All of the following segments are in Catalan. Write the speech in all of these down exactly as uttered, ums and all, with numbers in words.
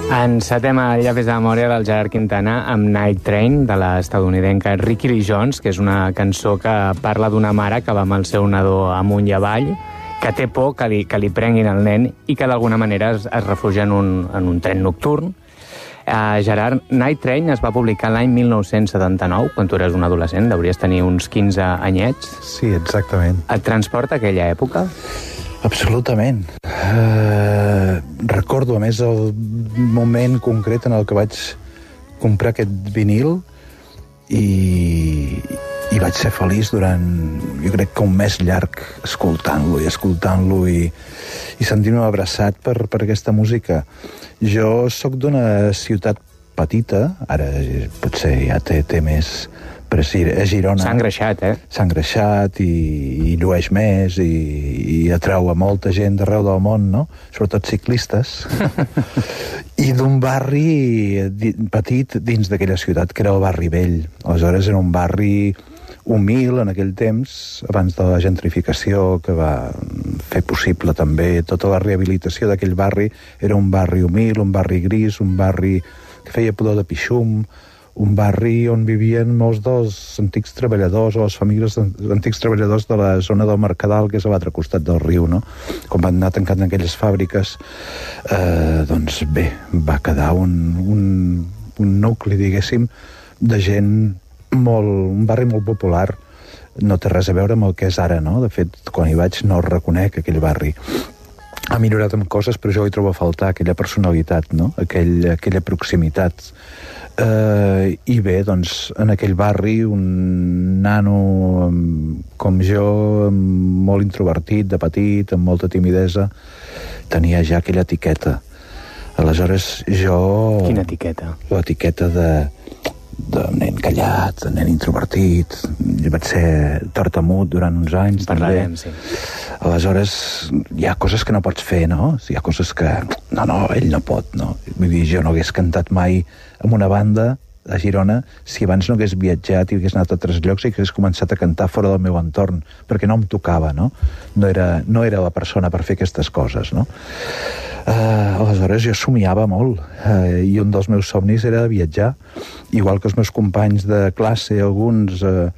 Encetem el llapis de memòria del Gerard Quintana amb Night Train, de l'estadounidenca Rickie Lee Jones, que és una cançó que parla d'una mare que va amb el seu nadó amunt i avall, que té por que li, que li prenguin el nen i que d'alguna manera es, es refugia en un, en un tren nocturn. Uh, Gerard, Night Train es va publicar l'any mil nou-cents setanta-nou, quan tu eres un adolescent, devries tenir uns quinze anyets. Sí, exactament. Et transporta a aquella època? Absolutament. Uh, recordo, a més, el moment concret en el que vaig comprar aquest vinil i, i vaig ser feliç durant, jo crec que un mes llarg, escoltant-lo i escoltant-lo i, i sentint-me abraçat per, per aquesta música. Jo sóc d'una ciutat petita, ara potser ja té, té més... però sí, a Girona... S'ha engreixat, eh? S'ha engreixat i, i llueix més i, i atrau a molta gent d'arreu del món, no? Sobretot ciclistes. I d'un barri di, petit dins d'aquella ciutat, que era el barri vell. Aleshores era un barri humil en aquell temps, abans de la gentrificació que va fer possible també tota la rehabilitació d'aquell barri. Era un barri humil, un barri gris, un barri que feia pudor de pixum, un barri on vivien molts dels antics treballadors o les famílies d'antics treballadors de la zona del Mercadal, que és a l'altre costat del riu, no? Com van anar tancant aquelles fàbriques, eh, doncs bé, va quedar un, un, un nucli, diguéssim, de gent molt... un barri molt popular. No té res a veure amb el que és ara, no? De fet, quan hi vaig no reconec aquell barri. Ha millorat amb coses, però jo hi trobo a faltar aquella personalitat, no? Aquell, aquella proximitat. Uh, i bé, doncs, en aquell barri un nano um, com jo, um, molt introvertit, de petit, amb molta timidesa, tenia ja aquella etiqueta. Aleshores jo... Quina etiqueta? L'etiqueta de, de nen callat, de nen introvertit. Jo vaig ser tartamut durant uns anys. Parlarem, també. sí. Aleshores, hi ha coses que no pots fer, no? Hi ha coses que... No, no, ell no pot, no? Vull dir, jo no hagués cantat mai amb una banda a Girona si abans no hagués viatjat i hagués anat a altres llocs i hagués començat a cantar fora del meu entorn, perquè no em tocava, no? No era, no era la persona per fer aquestes coses, no? Uh, aleshores jo somiava molt uh, i un dels meus somnis era viatjar, igual que els meus companys de classe, alguns... Uh,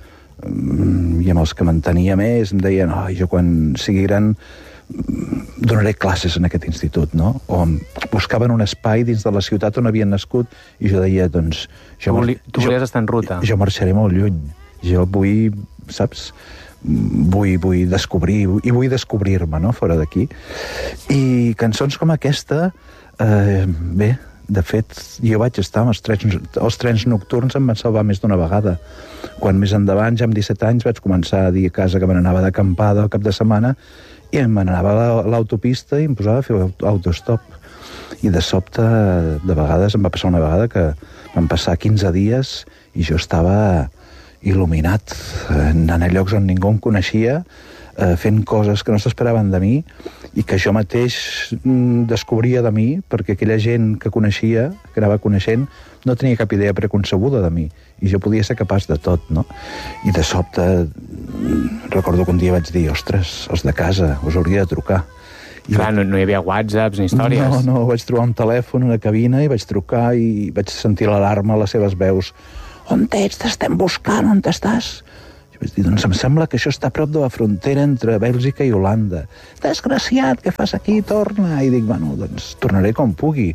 i amb els que m'entenia més em deien, oh, jo quan sigui gran donaré classes en aquest institut, no? O buscaven un espai dins de la ciutat on havien nascut i jo deia, doncs... Jo tu, voli, tu volies jo, estar en ruta. Jo marxaré molt lluny. Jo vull, saps? Vull, vull descobrir, i vull descobrir-me, no?, fora d'aquí. I cançons com aquesta, eh, bé, de fet, jo vaig estar amb els trens, els trens nocturns, em van salvar més d'una vegada. Quan més endavant, ja amb disset anys, vaig començar a dir a casa que me n'anava d'acampada al cap de setmana i me n'anava a l'autopista i em posava a fer autostop. I de sobte, de vegades, em va passar una vegada que van passar quinze dies i jo estava il·luminat, anant a llocs on ningú em coneixia, fent coses que no s'esperaven de mi i que jo mateix descobria de mi perquè aquella gent que coneixia, que anava coneixent, no tenia cap idea preconcebuda de mi i jo podia ser capaç de tot, no? I de sobte recordo que un dia vaig dir, ostres, els de casa, us hauria de trucar. I Clar, no, no hi havia whatsapps ni històries. No, no, vaig trobar un telèfon a una cabina i vaig trucar i vaig sentir l'alarma a les seves veus. On ets? T'estem buscant, on estàs? Vaig dir, doncs em sembla que això està a prop de la frontera entre Bèlgica i Holanda. Desgraciat, què fas aquí? Torna! I dic, bueno, doncs tornaré com pugui.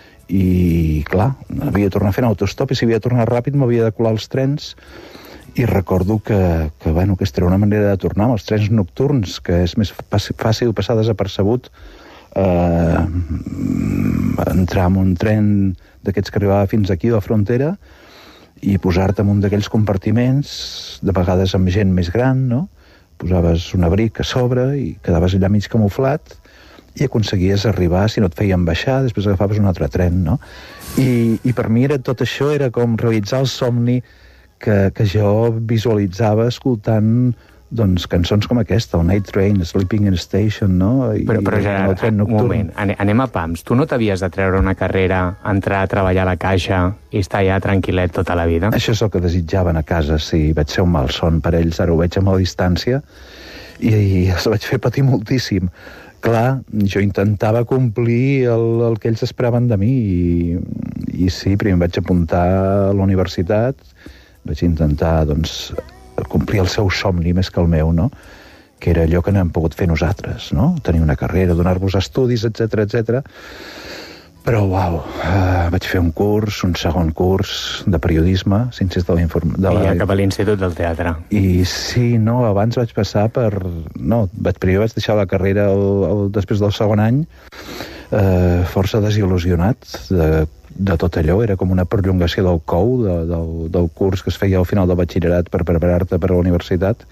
I, clar, havia de tornar fent autostop i si havia de tornar ràpid m'havia de colar els trens i recordo que, que, bueno, que era una manera de tornar amb els trens nocturns, que és més fàcil passar desapercebut, eh, entrar en un tren d'aquests que arribava fins aquí a la frontera i posar-te en un d'aquells compartiments, de vegades amb gent més gran, no? Posaves un abric a sobre i quedaves allà mig camuflat i aconseguies arribar, si no et feien baixar, després agafaves un altre tren, no? I, i per mi era, tot això era com realitzar el somni que, que jo visualitzava escoltant doncs, cançons com aquesta, el Night Train, Sleeping in a Station, no? I, però, però ja, el tren nocturn. Un moment, anem a pams. Tu no t'havies de treure una carrera, entrar a treballar a la caixa i estar allà tranquil·let tota la vida? Això és el que desitjaven a casa, sí. Vaig ser un malson per ells, ara ho veig amb la distància, i, i els vaig fer patir moltíssim. clar, jo intentava complir el, el que ells esperaven de mi i, i sí, primer em vaig apuntar a la universitat, vaig intentar, doncs, complir el seu somni més que el meu, no?, que era allò que no hem pogut fer nosaltres, no?, tenir una carrera, donar-vos estudis, etcètera, etcètera. Però, uau, uh, vaig fer un curs, un segon curs de periodisme, ciències de la informació... I ja cap a l'Institut del Teatre. I sí, no, abans vaig passar per... No, vaig, primer vaig deixar la carrera el, el, després del segon any, eh, força desil·lusionat de, de tot allò. Era com una perllongació del cou, de, del, del curs que es feia al final del batxillerat per preparar-te per a la universitat.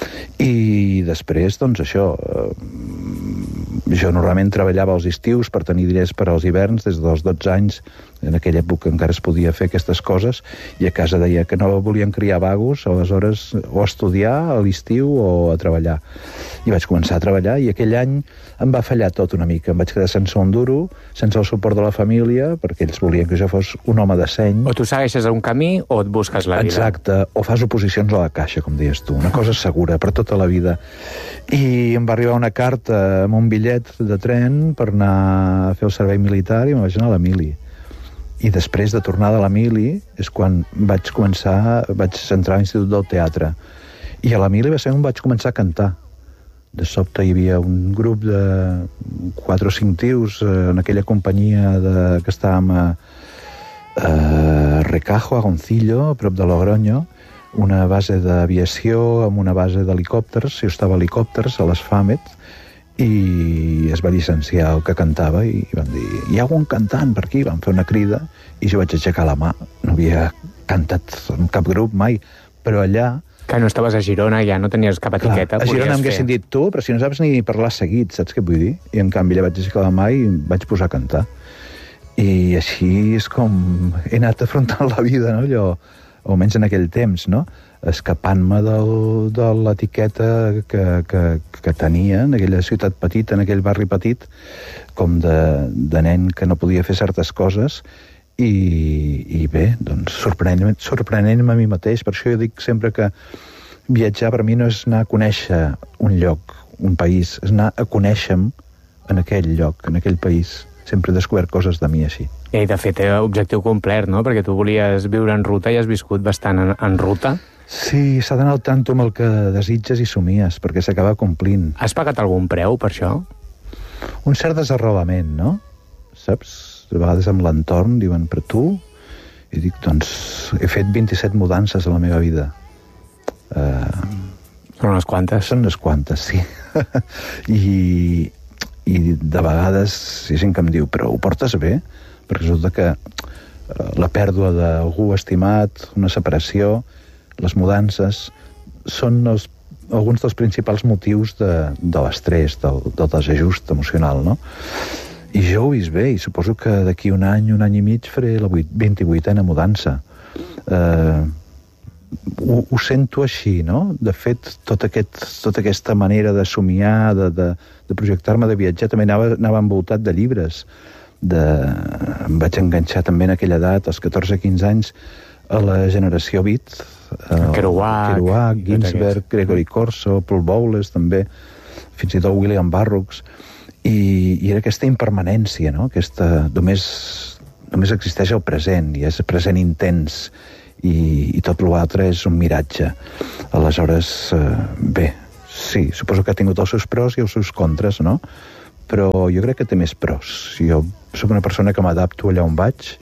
I després, doncs, això... Eh, jo normalment treballava als estius per tenir diners per als hiverns, des dels dotze anys, en aquella època encara es podia fer aquestes coses, i a casa deia que no volien criar vagos, aleshores o estudiar a l'estiu o a treballar. I vaig començar a treballar, i aquell any em va fallar tot una mica. Em vaig quedar sense un duro, sense el suport de la família, perquè ells volien que jo fos un home de seny. O tu segueixes un camí o et busques la vida. Exacte, o fas oposicions a la caixa, com deies tu, una cosa segura per tota la vida. I em va arribar una carta amb un bitllet de tren per anar a fer el servei militar i me'n vaig anar a la mili. I després de tornar de la mili és quan vaig començar, vaig entrar a l'Institut del Teatre. I a la mili va ser on vaig començar a cantar. De sobte hi havia un grup de quatre o cinc tios en aquella companyia de, que estàvem a, a Recajo, a Goncillo, a prop de Logroño, una base d'aviació amb una base d'helicòpters, jo estava a helicòpters, a les FAMET, i es va llicenciar el que cantava i van dir, hi ha algun cantant per aquí? Van fer una crida i jo vaig aixecar la mà. No havia cantat en cap grup mai, però allà... Que no estaves a Girona, ja no tenies cap etiqueta. Clar, a Girona m'haguessin dit tu, però si no saps ni parlar seguit, saps què vull dir? I en canvi allà vaig aixecar la mà i vaig posar a cantar. I així és com he anat afrontant la vida, no? Allò, almenys en aquell temps, no? Escapant-me del, de l'etiqueta que, que, que tenia en aquella ciutat petita, en aquell barri petit, com de, de nen que no podia fer certes coses, i, i bé, doncs sorprenent-me sorprenent a mi mateix. Per això jo dic sempre que viatjar per mi no és anar a conèixer un lloc, un país, és anar a conèixer-me en aquell lloc, en aquell país. Sempre he descobert coses de mi així. I de fet, objectiu complet, no? Perquè tu volies viure en ruta i has viscut bastant en, en ruta. Sí, s'ha d'anar al tanto amb el que desitges i somies, perquè s'acaba complint. Has pagat algun preu per això? Un cert desarrelament, no? Saps? A vegades amb l'entorn diuen, però tu? I dic, doncs, he fet vint-i-set mudances a la meva vida. Uh, Són unes quantes. Són unes quantes, sí. I, I de vegades hi ha gent que em diu, però ho portes bé? Perquè resulta que uh, la pèrdua d'algú estimat, una separació, les mudances, són els, alguns dels principals motius de, de l'estrès, del, del desajust emocional, no? I jo ho he vist bé, i suposo que d'aquí un any, un any i mig faré la vint-i-vuitena mudança. Eh, ho, ho sento així, no? De fet, tot aquest, tota aquesta manera de somiar, de, de, de projectar-me, de viatjar, també anava, anava envoltat de llibres. De, em vaig enganxar també en aquella edat, als catorze quinze anys, a la generació Beat, Kerouac, Kerouac, Ginsberg, Gregory Corso, Paul Bowles, també, fins i tot William Burroughs, i, i era aquesta impermanència, no? Aquesta, només, només existeix el present, i és el present intens, i, i tot l'altre és un miratge. Aleshores, eh, bé, sí, suposo que ha tingut els seus pros i els seus contres, no? Però jo crec que té més pros. Jo soc una persona que m'adapto allà on vaig,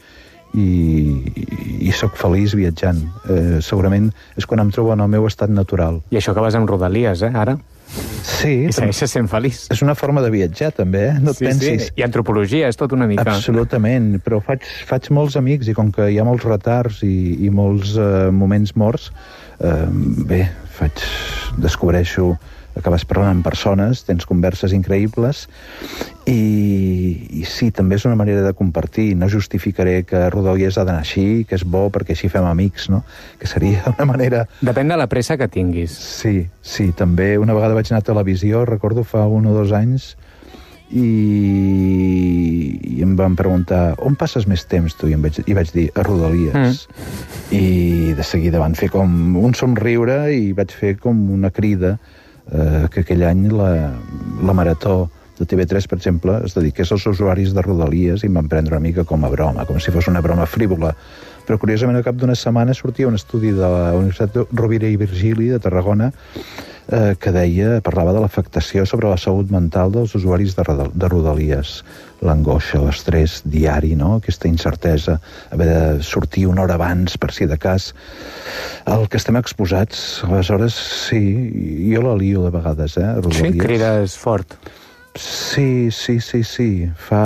i, i sóc feliç viatjant. Eh, segurament és quan em trobo en el meu estat natural. I això que vas amb Rodalies, eh, ara? Sí. I segueixes sent feliç. És una forma de viatjar, també, eh? No et sí, pensis. Sí. I antropologia és tot una mica. Absolutament, però faig, faig molts amics, i com que hi ha molts retards i, i molts eh, moments morts, eh, bé, faig, descobreixo, acabes parlant amb persones, tens converses increïbles, i, i sí, també és una manera de compartir. No justificaré que Rodalies ha d'anar així, que és bo perquè així fem amics, no? Que seria una manera... Depèn de la pressa que tinguis. Sí, sí, també. Una vegada vaig anar a televisió, recordo fa un o dos anys, i, i em van preguntar, on passes més temps tu? I, em vaig, i vaig dir, a Rodalies. Mm. I de seguida van fer com un somriure i vaig fer com una crida, eh, que aquell any la, la marató de T V tres, per exemple, es dediqués als usuaris de Rodalies i em van prendre una mica com a broma, com si fos una broma frívola. Però, curiosament, al cap d'una setmana sortia un estudi de la Universitat Rovira i Virgili de Tarragona eh, que deia, parlava de l'afectació sobre la salut mental dels usuaris de, de Rodalies. L'angoixa, l'estrès diari, no? Aquesta incertesa, haver de sortir una hora abans per si de cas. El que estem exposats, aleshores, sí, jo la lio de vegades, eh, Rodalies. Sí, crides fort. Sí, sí, sí, sí. Fa...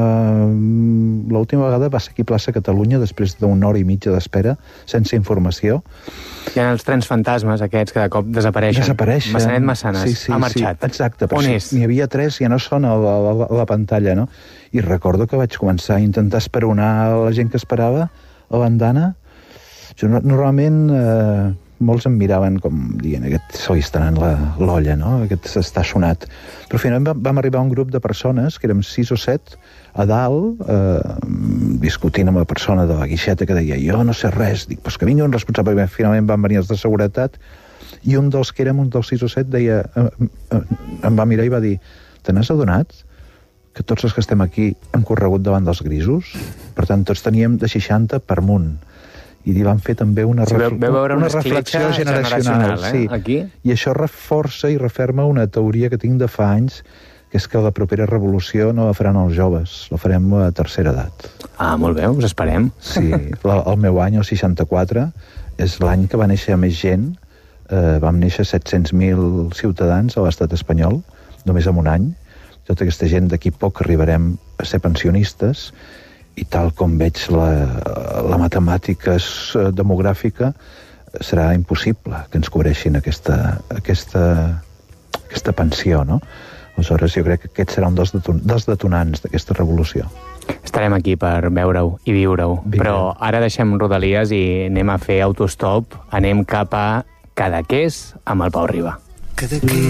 L'última vegada va ser aquí a Plaça Catalunya després d'una hora i mitja d'espera, sense informació. Hi ha els trens fantasmes aquests que de cop desapareixen. Desapareixen. Massanet Massanes sí, sí, ha marxat. Sí, exacte. On és? N'hi havia tres, ja no són a la, a la, a la pantalla, no? I recordo que vaig començar a intentar esperonar la gent que esperava a l'andana. Jo normalment... Eh, molts em miraven com dient, aquest se li està anant l'olla, no? Aquest està sonat. Però finalment vam arribar a un grup de persones, que érem sis o set, a dalt, eh, discutint amb la persona de la guixeta que deia, jo no sé res, dic, pues que vingui un responsable, i finalment van venir els de seguretat, i un dels que érem, un dels sis o set, deia, eh, eh, em va mirar i va dir, te n'has adonat que tots els que estem aquí hem corregut davant dels grisos? Per tant, tots teníem de seixanta per munt. I li van fer també una, sí, veu, veu una, una reflexió generacional, generacional eh? Sí. Aquí? I això reforça i referma una teoria que tinc de fa anys, que és que la propera revolució no la faran els joves, la farem a tercera edat. Ah, molt bé, us esperem. Sí, la, el meu any, el seixanta-quatre, és l'any que va néixer més gent, eh, vam néixer set-cents mil ciutadans a l'estat espanyol, només en un any. Tota aquesta gent d'aquí poc arribarem a ser pensionistes, i tal com veig la, la matemàtica demogràfica, serà impossible que ens cobreixin aquesta, aquesta, aquesta pensió, no? Aleshores, jo crec que aquest serà un dels, deton dels detonants d'aquesta revolució. Estarem aquí per veure-ho i viure-ho. Però ara deixem Rodalies i anem a fer autostop, anem cap a Cadaqués amb el Pau Riba. Cadaqués.